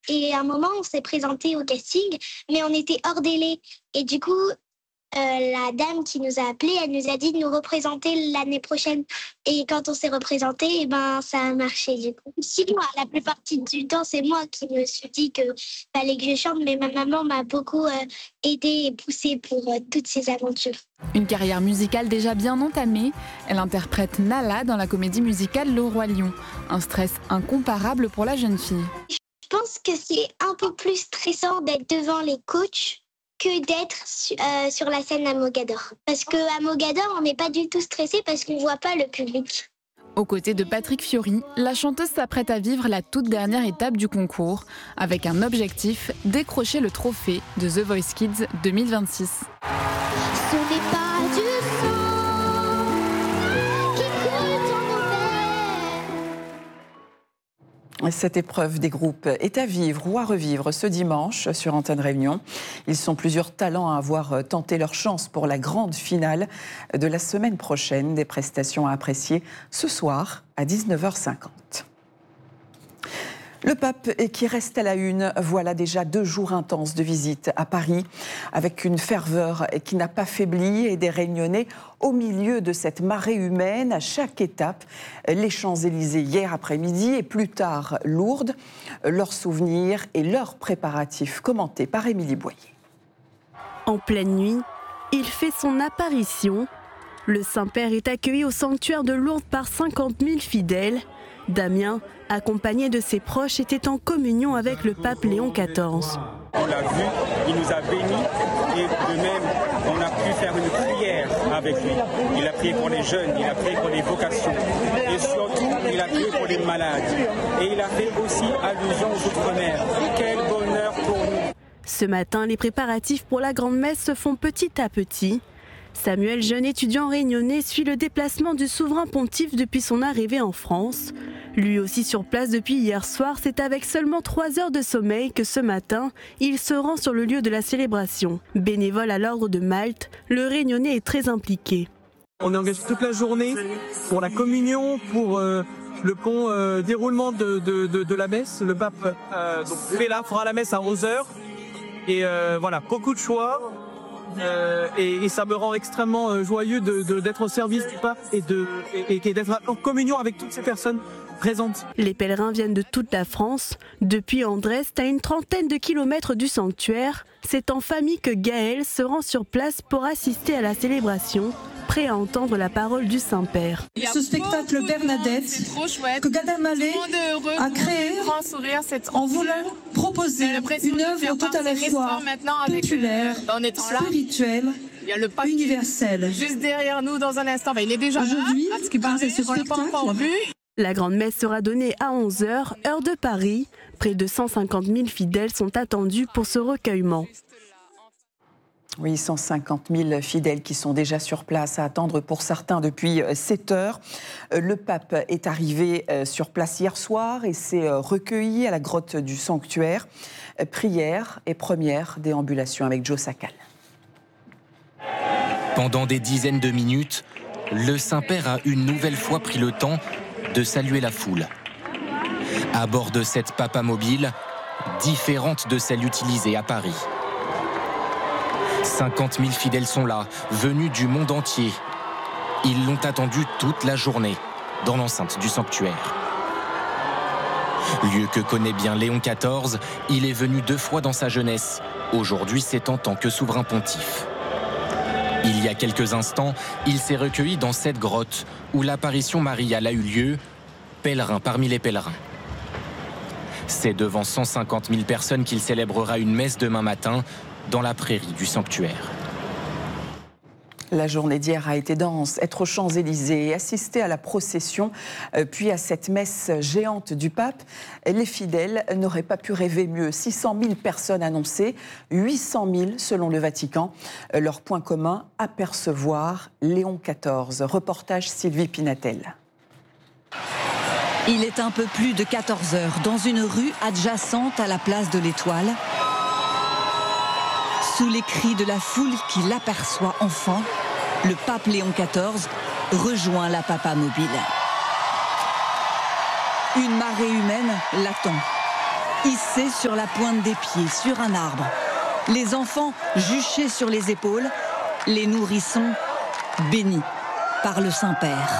Et à un moment, on s'est présenté au casting, mais on était hors délai. Et du coup, la dame qui nous a appelés, elle nous a dit de nous représenter l'année prochaine. Et quand on s'est représenté, eh ben, ça a marché du coup. Sinon, la plupart du temps, c'est moi qui me suis dit qu'il fallait que je chante, mais ma maman m'a beaucoup aidée et poussée pour toutes ces aventures. Une carrière musicale déjà bien entamée, elle interprète Nala dans la comédie musicale Le Roi Lion. Un stress incomparable pour la jeune fille. Je pense que c'est un peu plus stressant d'être devant les coachs que d'être sur la scène à Mogador. Parce qu'à Mogador, on n'est pas du tout stressé parce qu'on ne voit pas le public. Aux côtés de Patrick Fiori, la chanteuse s'apprête à vivre la toute dernière étape du concours, avec un objectif, décrocher le trophée de The Voice Kids 2026. Ce n'est pas du sang qui coule dans nos veines. Cette épreuve des groupes est à vivre ou à revivre ce dimanche sur Antenne Réunion. Ils sont plusieurs talents à avoir tenté leur chance pour la grande finale de la semaine prochaine. Des prestations à apprécier ce soir à 19h50. Le pape qui reste à la une, voilà déjà 2 jours intenses de visite à Paris, avec une ferveur qui n'a pas faibli et des Réunionnais au milieu de cette marée humaine à chaque étape. Les Champs-Élysées hier après-midi et plus tard Lourdes, leurs souvenirs et leurs préparatifs commentés par Émilie Boyer. En pleine nuit, il fait son apparition. Le Saint-Père est accueilli au sanctuaire de Lourdes par 50 000 fidèles. Damien, accompagné de ses proches, était en communion avec le pape Léon XIV. On l'a vu, il nous a bénis et de même, on a pu faire une prière avec lui. Il a prié pour les jeunes, il a prié pour les vocations et surtout, il a prié pour les malades. Et il a fait aussi allusion aux Outre-mer. Quel bonheur pour nous! Ce matin, les préparatifs pour la grande messe se font petit à petit. Samuel, jeune étudiant réunionnais, suit le déplacement du souverain pontife depuis son arrivée en France. Lui aussi sur place depuis hier soir, c'est avec seulement 3 heures de sommeil que ce matin, il se rend sur le lieu de la célébration. Bénévole à l'Ordre de Malte, le réunionnais est très impliqué. On est engagé toute la journée pour la communion, pour le bon déroulement de la messe. Le pape fera la messe à 11h. Et voilà, beaucoup de choix. Et ça me rend extrêmement joyeux d'être au service du pape et d'être en communion avec toutes ces personnes présentes. Les pèlerins viennent de toute la France. Depuis Andrest, à une 30aine de kilomètres du sanctuaire, c'est en famille que Gaël se rend sur place pour assister à la célébration, prêt à entendre la parole du Saint-Père. Ce spectacle Bernadette que Gad Elmaleh a créé en voulant proposer une œuvre tout à la fois populaire, spirituelle, universelle. Juste derrière nous dans un instant, il est déjà aujourd'hui, grâce à ce spectacle, la grande messe sera donnée à 11h, heure de Paris. Près de 150 000 fidèles sont attendus pour ce recueillement. Oui, 150 000 fidèles qui sont déjà sur place à attendre pour certains depuis 7 heures. Le pape est arrivé sur place hier soir et s'est recueilli à la grotte du sanctuaire. Prière et première déambulation avec Joe Sakal. Pendant des dizaines de minutes, le Saint-Père a une nouvelle fois pris le temps de saluer la foule. À bord de cette papa mobile, différente de celle utilisée à Paris. 50 000 fidèles sont là, venus du monde entier. Ils l'ont attendu toute la journée, dans l'enceinte du sanctuaire. Lieu que connaît bien Léon XIV, il est venu 2 fois dans sa jeunesse. Aujourd'hui, c'est en tant que souverain pontife. Il y a quelques instants, il s'est recueilli dans cette grotte où l'apparition mariale a eu lieu, pèlerin parmi les pèlerins. C'est devant 150 000 personnes qu'il célébrera une messe demain matin dans la prairie du sanctuaire. La journée d'hier a été dense. Être aux Champs-Élysées, assister à la procession, puis à cette messe géante du pape, les fidèles n'auraient pas pu rêver mieux. 600 000 personnes annoncées, 800 000 selon le Vatican. Leur point commun, apercevoir Léon XIV. Reportage Sylvie Pinatel. Il est un peu plus de 14 heures dans une rue adjacente à la place de l'Étoile. Sous les cris de la foule qui l'aperçoit enfant, le pape Léon XIV rejoint la papa mobile. Une marée humaine l'attend. hissés sur la pointe des pieds, sur un arbre. Les enfants juchés sur les épaules, les nourrissons bénis par le Saint-Père.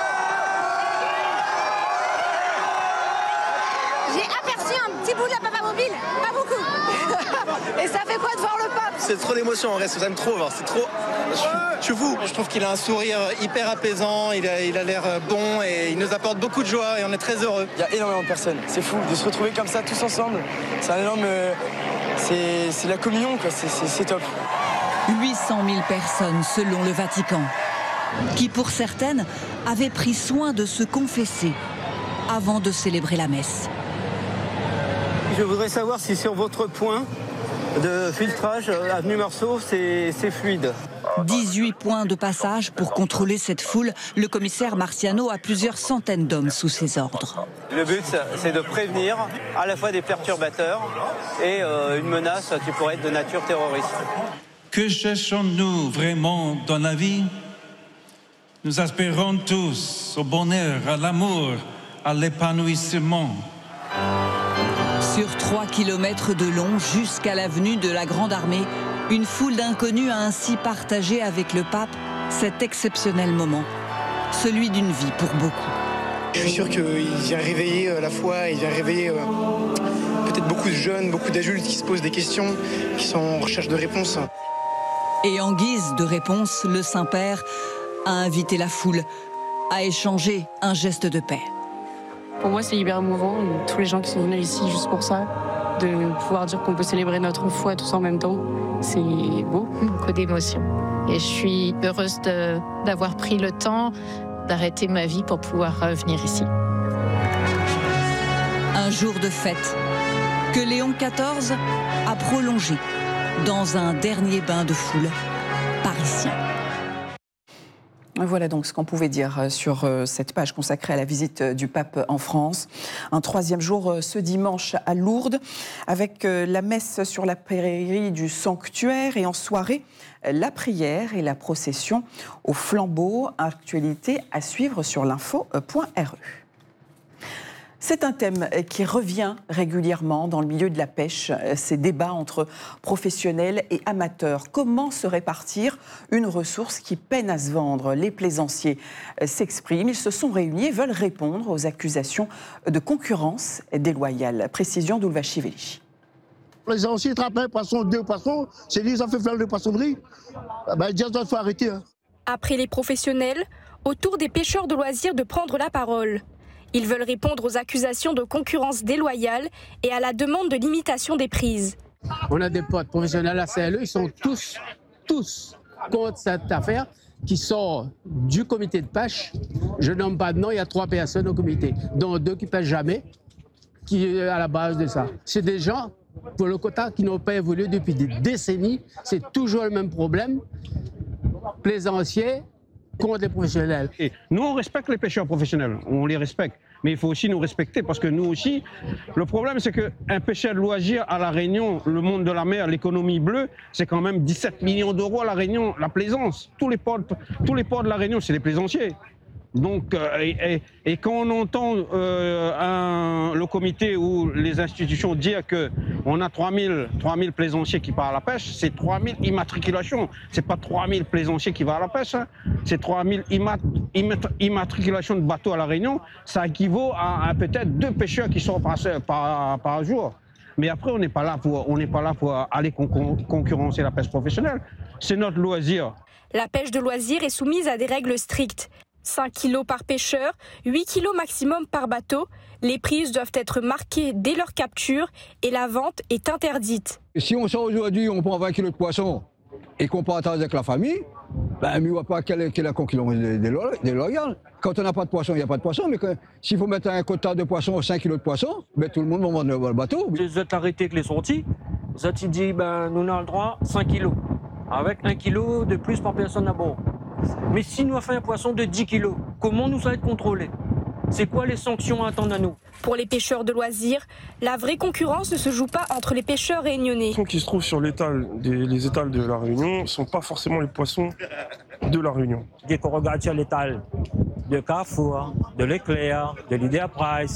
J'ai aperçu un petit bout de la Papamobile, pas beaucoup. Et ça fait quoi de voir le pape? C'est trop d'émotions, en vrai, j'aime trop, c'est trop... Je suis fou. Je trouve qu'il a un sourire hyper apaisant, il a l'air bon et il nous apporte beaucoup de joie et on est très heureux. Il y a énormément de personnes, c'est fou de se retrouver comme ça tous ensemble. C'est un énorme... C'est la communion, quoi. C'est top. 800 000 personnes selon le Vatican, qui pour certaines avaient pris soin de se confesser avant de célébrer la messe. Je voudrais savoir si sur votre point de filtrage, avenue Marceau, c'est fluide. 18 points de passage pour contrôler cette foule. Le commissaire Marciano a plusieurs centaines d'hommes sous ses ordres. Le but, c'est de prévenir à la fois des perturbateurs et une menace qui pourrait être de nature terroriste. Que cherchons-nous vraiment dans la vie? Nous aspirons tous au bonheur, à l'amour, à l'épanouissement. Sur 3 kilomètres de long jusqu'à l'avenue de la Grande Armée, une foule d'inconnus a ainsi partagé avec le pape cet exceptionnel moment, celui d'une vie pour beaucoup. Je suis sûr qu'il vient réveiller la foi, il vient réveiller peut-être beaucoup de jeunes, beaucoup d'adultes qui se posent des questions, qui sont en recherche de réponses. Et en guise de réponse, le Saint-Père a invité la foule à échanger un geste de paix. Pour moi, c'est hyper émouvant, tous les gens qui sont venus ici juste pour ça, de pouvoir dire qu'on peut célébrer notre foi tous en même temps, c'est beau. Beaucoup d'émotions. Et je suis heureuse d'avoir pris le temps d'arrêter ma vie pour pouvoir venir ici. Un jour de fête que Léon XIV a prolongé dans un dernier bain de foule parisien. Voilà donc ce qu'on pouvait dire sur cette page consacrée à la visite du pape en France. Un 3e jour ce dimanche à Lourdes, avec la messe sur la prairie du sanctuaire et en soirée, la prière et la procession au flambeau. Actualité à suivre sur l'info.re. C'est un thème qui revient régulièrement dans le milieu de la pêche, ces débats entre professionnels et amateurs. Comment se répartir une ressource qui peine à se vendre? Les plaisanciers s'expriment, ils se sont réunis et veulent répondre aux accusations de concurrence déloyale. Précision d'Ulvashiveli. Les plaisanciers attrapent un poisson, 2 poissons, c'est lui, ça fait faire de poissonnerie. Il faut arrêter. Après les professionnels, au tour des pêcheurs de loisirs de prendre la parole. Ils veulent répondre aux accusations de concurrence déloyale et à la demande de limitation des prises. On a des potes professionnels à CLE, ils sont tous contre cette affaire qui sort du comité de pêche. Je nomme pas de nom, il y a 3 personnes au comité, dont 2 qui ne pêchent jamais, qui est à la base de ça. C'est des gens, pour le quota, qui n'ont pas évolué depuis des décennies. C'est toujours le même problème. Plaisanciers contre les professionnels. Et nous, on respecte les pêcheurs professionnels, on les respecte. Mais il faut aussi nous respecter parce que nous aussi, le problème c'est qu'un pêcheur de loisirs à La Réunion, le monde de la mer, l'économie bleue, c'est quand même 17 millions d'euros à La Réunion, la plaisance. Tous les ports de La Réunion, c'est les plaisanciers. Donc, et quand on entend le comité ou les institutions dire qu'on a 3000 plaisanciers qui partent à la pêche, c'est 3000 immatriculations. C'est pas 3000 plaisanciers qui vont à la pêche, hein. C'est 3000 immatriculations de bateaux à La Réunion. Ça équivaut à peut-être 2 pêcheurs qui sont par jour. Mais après, on n'est pas là pour aller concurrencer la pêche professionnelle. C'est notre loisir. La pêche de loisir est soumise à des règles strictes. 5 kilos par pêcheur, 8 kilos maximum par bateau. Les prises doivent être marquées dès leur capture et la vente est interdite. Si on sort aujourd'hui, on prend 20 kilos de poisson et qu'on partage avec la famille, mais on ne voit pas quelle est la concurrence déloyale. Quand on n'a pas de poisson, il n'y a pas de poisson, mais s'il faut mettre un quota de poisson, 5 kilos de poisson, tout le monde va vendre le bateau. Vous êtes arrêté avec les sorties, vous êtes dit, nous avons le droit 5 kilos, avec 1 kilo de plus par personne à bord. Mais si nous avons fait un poisson de 10 kilos, comment nous allons être contrôlés? C'est quoi les sanctions à attendre à nous? Pour les pêcheurs de loisirs, la vraie concurrence ne se joue pas entre les pêcheurs réunionnais. Les poissons qui se trouvent sur les étals de La Réunion ne sont pas forcément les poissons de La Réunion. Dès qu'on regarde sur l'étal de Carrefour, de l'Éclair, de l'Idea Price,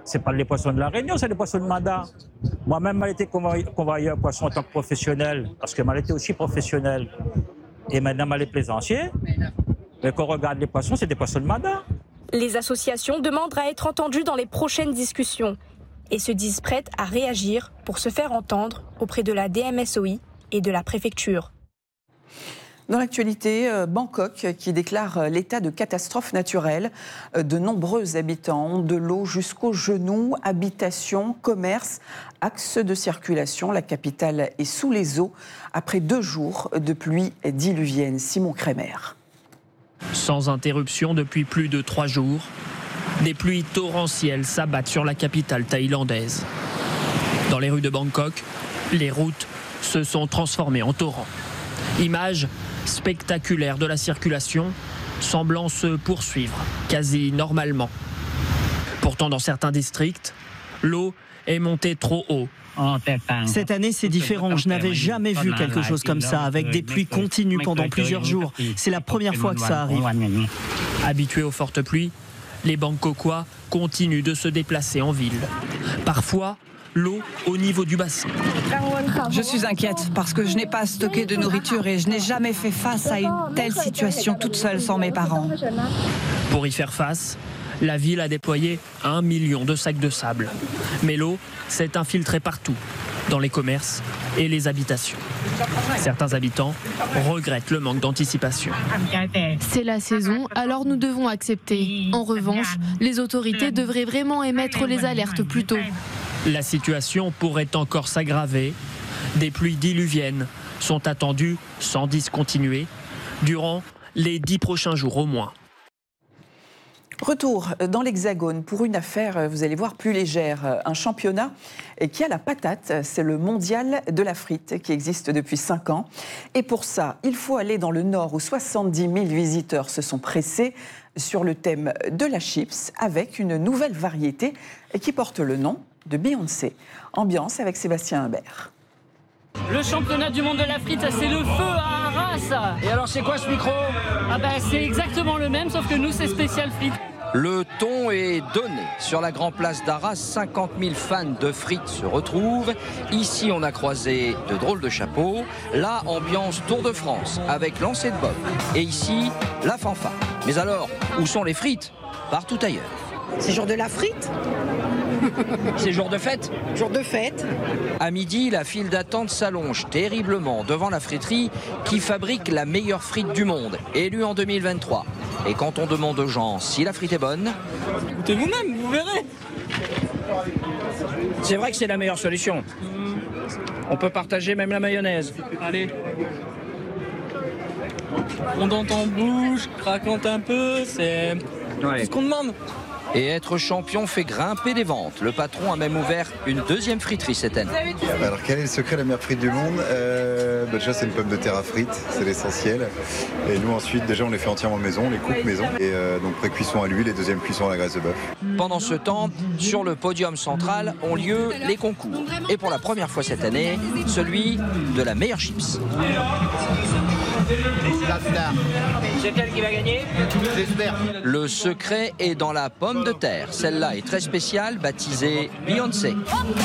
c'est pas les poissons de la Réunion, c'est les poissons de Mada. Moi-même, j'ai été convoyeur poisson en tant que professionnel, parce que j'ai été aussi professionnel. Et maintenant, j'ai plaisancier. Mais quand on regarde les poissons, c'est des poissons de Mada. Les associations demandent à être entendues dans les prochaines discussions et se disent prêtes à réagir pour se faire entendre auprès de la DMSOI et de la préfecture. Dans l'actualité, Bangkok qui déclare l'état de catastrophe naturelle. De nombreux habitants ont de l'eau jusqu'aux genoux, habitations, commerces, axes de circulation. La capitale est sous les eaux après 2 jours de pluie diluvienne. Simon Kremer. Sans interruption depuis plus de 3 jours, des pluies torrentielles s'abattent sur la capitale thaïlandaise. Dans les rues de Bangkok, les routes se sont transformées en torrents. Image spectaculaire de la circulation semblant se poursuivre quasi normalement. Pourtant, dans certains districts, l'eau est montée trop haut. Cette année, c'est différent. Je n'avais jamais vu quelque chose comme ça, avec des pluies continues pendant plusieurs jours. C'est la première fois que ça arrive. Habitués aux fortes pluies, les Bangkokois continuent de se déplacer en ville. Parfois, l'eau au niveau du bassin. Je suis inquiète parce que je n'ai pas stocké de nourriture et je n'ai jamais fait face à une telle situation toute seule sans mes parents. Pour y faire face, la ville a déployé 1 million de sacs de sable. Mais l'eau s'est infiltrée partout, dans les commerces et les habitations. Certains habitants regrettent le manque d'anticipation. C'est la saison, alors nous devons accepter. En revanche, les autorités devraient vraiment émettre les alertes plus tôt. La situation pourrait encore s'aggraver. Des pluies diluviennes sont attendues sans discontinuer durant les 10 prochains jours au moins. Retour dans l'Hexagone pour une affaire, vous allez voir, plus légère. Un championnat qui a la patate, c'est le mondial de la frite qui existe depuis 5 ans. Et pour ça, il faut aller dans le Nord où 70 000 visiteurs se sont pressés sur le thème de la chips avec une nouvelle variété qui porte le nom de Beyoncé. Ambiance avec Sébastien Humbert. Le championnat du monde de la frite, c'est le feu à Arras. Et alors c'est quoi ce micro ? C'est exactement le même, sauf que nous c'est spécial frite. Le ton est donné. Sur la grande place d'Arras, 50 000 fans de frites se retrouvent. Ici, on a croisé de drôles de chapeaux. Là, ambiance Tour de France avec lancer de bob. Et ici, la fanfare. Mais alors, où sont les frites ? Partout ailleurs. C'est jour de la frite ? C'est jour de fête ? Jour de fête. À midi, la file d'attente s'allonge terriblement devant la friterie qui fabrique la meilleure frite du monde, élue en 2023. Et quand on demande aux gens si la frite est bonne... Goûtez vous-même, vous verrez. C'est vrai que c'est la meilleure solution. On peut partager même la mayonnaise. Allez. On en bouche, craquante un peu, c'est ce qu'on demande. Et être champion fait grimper les ventes. Le patron a même ouvert une deuxième friterie cette année. Alors quel est le secret de la meilleure frite du monde ? Déjà c'est une pomme de terre à frites, c'est l'essentiel. Et nous ensuite déjà on les fait entièrement maison, on les coupe maison. Et donc pré-cuisson à l'huile et deuxième cuisson à la graisse de bœuf. Pendant ce temps, sur le podium central ont lieu les concours. Et pour la première fois cette année, celui de la meilleure chips. C'est elle qui va gagner ? J'espère. Le secret est dans la pomme de terre. Celle-là est très spéciale, baptisée Beyoncé.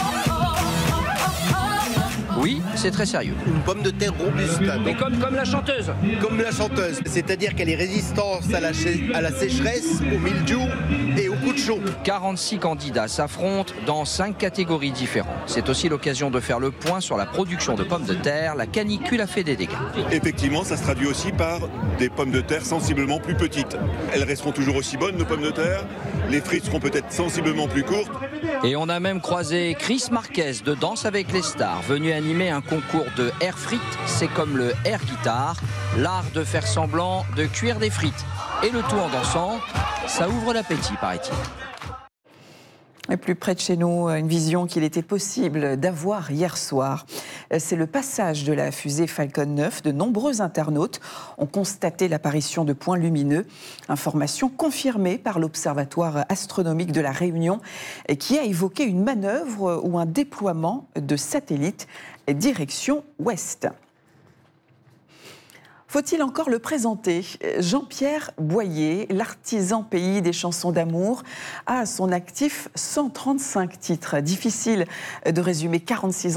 Oui, c'est très sérieux. Une pomme de terre robuste. Mais comme la chanteuse. Comme la chanteuse. C'est-à-dire qu'elle est résistante à la sécheresse, au mildiou et au coup de chaud. 46 candidats s'affrontent dans 5 catégories différentes. C'est aussi l'occasion de faire le point sur la production de pommes de terre. La canicule a fait des dégâts. Effectivement, ça se traduit aussi par des pommes de terre sensiblement plus petites. Elles resteront toujours aussi bonnes, nos pommes de terre. Les frites seront peut-être sensiblement plus courtes. Et on a même croisé Chris Marquez de Danse avec les stars, venu animer un concours de air frites. C'est comme le air guitare, l'art de faire semblant de cuire des frites. Et le tout en dansant, ça ouvre l'appétit, paraît-il. Et plus près de chez nous, une vision qu'il était possible d'avoir hier soir. C'est le passage de la fusée Falcon 9. De nombreux internautes ont constaté l'apparition de points lumineux. Information confirmée par l'Observatoire astronomique de la Réunion qui a évoqué une manœuvre ou un déploiement de satellites direction ouest. Faut-il encore le présenter ? Jean-Pierre Boyer, l'artisan pays des chansons d'amour, a à son actif 135 titres. Difficile de résumer 46 ans